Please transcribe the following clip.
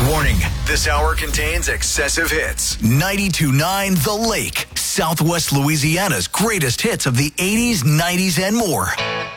Warning, this hour contains excessive hits. 92.9 The Lake, Southwest Louisiana's greatest hits of the 80s, 90s, and more.